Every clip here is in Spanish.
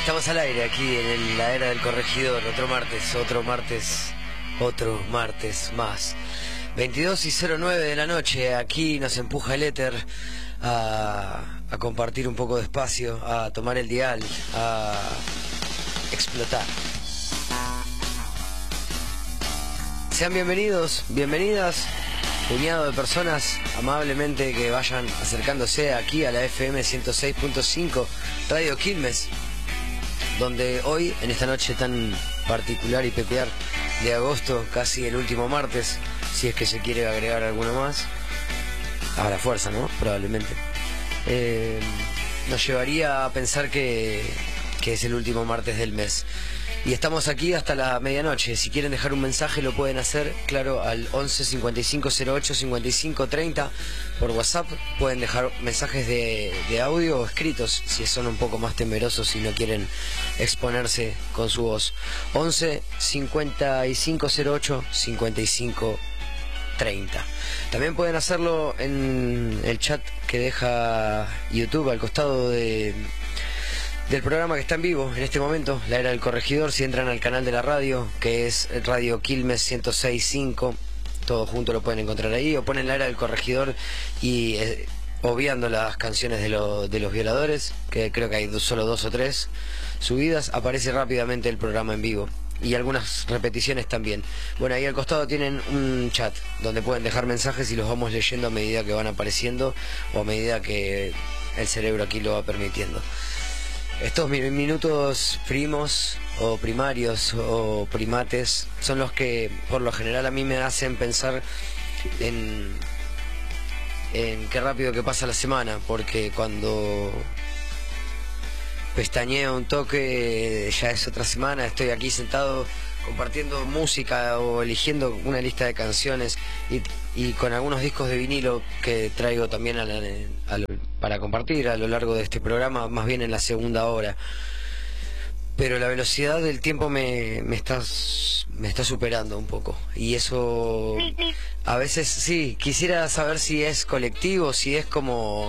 Estamos al aire aquí en la era del corregidor. Otro martes más. 22:09 de la noche. Aquí nos empuja el éter a compartir un poco de espacio, a tomar el dial, a explotar. Sean bienvenidos, bienvenidas, puñado de personas amablemente que vayan acercándose aquí a la FM 106.5 Radio Quilmes, donde hoy, en esta noche tan particular y peculiar de agosto, casi el último martes, si es que se quiere agregar alguno más, a la fuerza, ¿no? Probablemente. Nos llevaría a pensar que es el último martes del mes. Y estamos aquí hasta la medianoche. Si quieren dejar un mensaje lo pueden hacer, claro, al 11 55 08 55 30 por WhatsApp. Pueden dejar mensajes de audio o escritos si son un poco más temerosos y no quieren exponerse con su voz. 11 55 08 55 30. También pueden hacerlo en el chat que deja YouTube al costado del programa que está en vivo en este momento, La Era del Corregidor. Si entran al canal de la radio, que es Radio Quilmes 106.5, todo junto lo pueden encontrar ahí, o ponen La Era del Corregidor y obviando las canciones de los violadores, que creo que hay solo 2 o 3 subidas, aparece rápidamente el programa en vivo. Y algunas repeticiones también. Bueno, ahí al costado tienen un chat donde pueden dejar mensajes y los vamos leyendo a medida que van apareciendo o a medida que el cerebro aquí lo va permitiendo. Estos minutos primos o primarios o primates son los que por lo general a mí me hacen pensar en qué rápido que pasa la semana, porque cuando pestañeo un toque ya es otra semana. Estoy aquí sentado compartiendo música o eligiendo una lista de canciones y con algunos discos de vinilo que traigo también para compartir a lo largo de este programa, más bien en la segunda hora. Pero la velocidad del tiempo me está superando un poco, y eso a veces sí, quisiera saber si es colectivo, si es como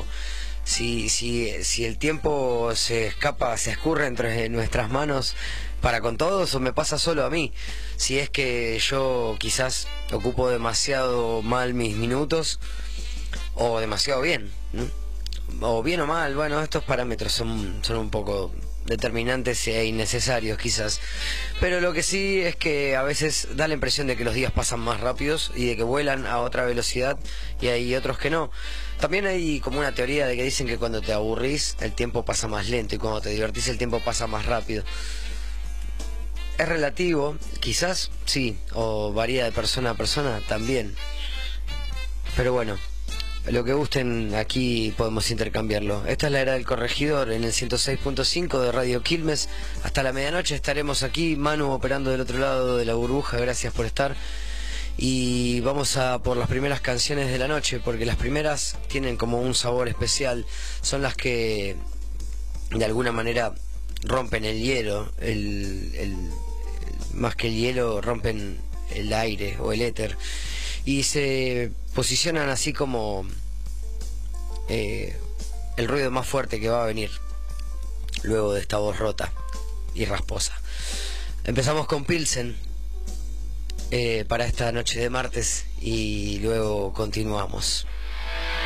si el tiempo se escurre entre nuestras manos para con todos, o me pasa solo a mí. Si es que yo quizás ocupo demasiado mal mis minutos o demasiado bien, ¿no? O bien o mal. Bueno, estos parámetros son un poco determinantes e innecesarios quizás, pero lo que sí es que a veces da la impresión de que los días pasan más rápidos y de que vuelan a otra velocidad, y hay otros que no. También hay como una teoría de que dicen que cuando te aburrís el tiempo pasa más lento y cuando te divertís el tiempo pasa más rápido. Es relativo, quizás sí, o varía de persona a persona también, pero bueno, lo que gusten, aquí podemos intercambiarlo. Esta es la Era del Corregidor en el 106.5 de Radio Quilmes. Hasta la medianoche estaremos aquí, Manu operando del otro lado de la burbuja, gracias por estar. Y vamos a por las primeras canciones de la noche, porque las primeras tienen como un sabor especial. Son las que de alguna manera rompen el hielo, más que el hielo, rompen el aire o el éter, y se posicionan así como el ruido más fuerte que va a venir luego de esta voz rota y rasposa. Empezamos con Pilsen para esta noche de martes y luego continuamos.